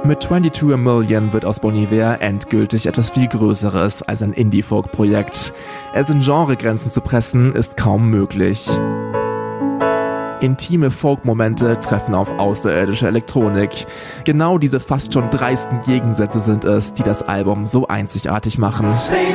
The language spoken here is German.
Mit 22 A Million wird aus Bon Iver endgültig etwas viel Größeres als ein Indie-Folk-Projekt. Es in Genregrenzen zu pressen, ist kaum möglich. Intime Folk-Momente treffen auf außerirdische Elektronik. Genau diese fast schon dreisten Gegensätze sind es, die das Album so einzigartig machen.